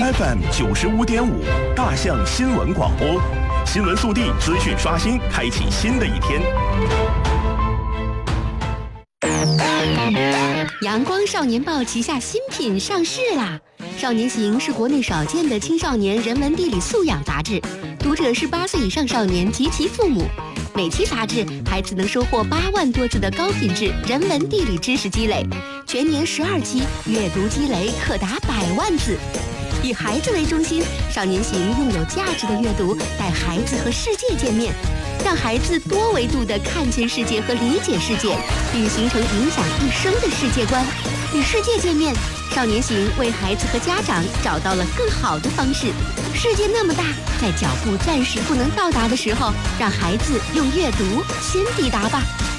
FM 95.5，大象新闻广播，新闻速递，资讯刷新，开启新的一天。 阳光少年报旗下新品上市啦！少年行是国内少见的青少年人文地理素养杂志，读者是8岁以上少年及其父母。每期杂志，孩子能收获8万多字的高品质人文地理知识积累，全年12期，阅读积累可达100万字。以孩子为中心，少年行用有价值的阅读带孩子和世界见面，让孩子多维度地看见世界和理解世界，并形成影响一生的世界观。与世界见面，少年行为孩子和家长找到了更好的方式。世界那么大，在脚步暂时不能到达的时候，让孩子用阅读先抵达吧。